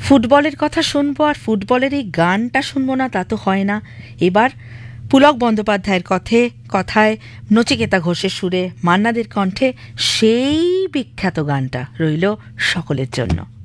ফুটবলের কথা শুনবো আর ফুটবলের এই গানটা শুনবো না তা তো হয় না। এবার পুলক বন্দ্যোপাধ্যায়ের কথায় নচিকেতা ঘোষের সুরে মান্নাদের কণ্ঠে সেই বিখ্যাত গানটা রইল সকলের জন্য।